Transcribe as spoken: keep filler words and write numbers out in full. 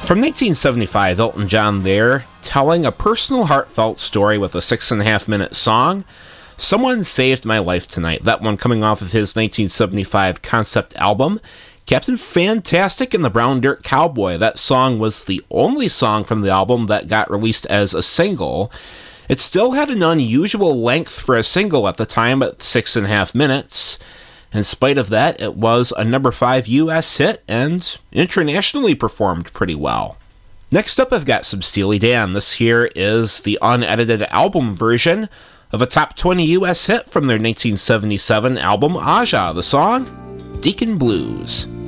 From nineteen seventy-five, Elton John there, telling a personal heartfelt story with a six and a half minute song, Someone Saved My Life Tonight. That one coming off of his nineteen seventy-five concept album, Captain Fantastic and the Brown Dirt Cowboy. That song was the only song from the album that got released as a single. It still had an unusual length for a single at the time at six and a half minutes. In spite of that, it was a number five U S hit and internationally performed pretty well. Next up, I've got some Steely Dan. This here is the unedited album version of a top twenty U S hit from their nineteen seventy-seven album Aja. The song, Deacon Blues.